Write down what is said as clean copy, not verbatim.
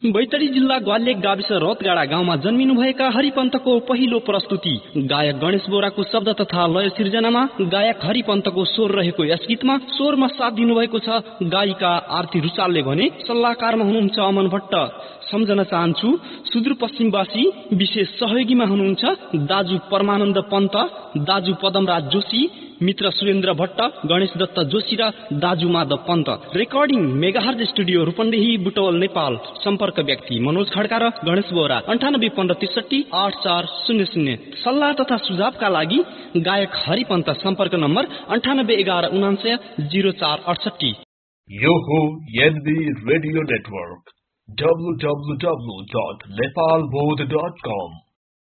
बैतडी जिल्ला ग्वालेक गाविस रतगाडा गाउँमा जन्मिनुभएका हरिपन्तको पहिलो प्रस्तुति। गायक गणेश बोराको शब्द तथा लय सिर्जनामा गायक हरिपन्तको स्वर रहेको यस गीतमा स्वरमा साथ दिनुभएको छ गायिका आरती रुचालले भने सल्लाहकारमा हुनुहुन्छ अमन भट्ट। सम्झन चाहन्छु सुदूरपश्चिमवासी विशेष सहयोगीमा हुनुहुन्छ दाजु परमानन्द पन्त, दाजु पदमराज जोशी, मित्र सुरेन्द्र भट्ट, गणेश दत्त जोशी र दाजु Madhav Pant. Recording megahertz studio Rupandehi Butwal Nepal. सम्पर्क व्यक्ति मनोज खड्का र गणेश बोरा 9815638400। सल्लाह तथा सुझावका लागि गायक हरिपन्त सम्पर्क नम्बर 9811990468। यो हो एनबी रेडियो नेटवर्क www.nepalbodh.com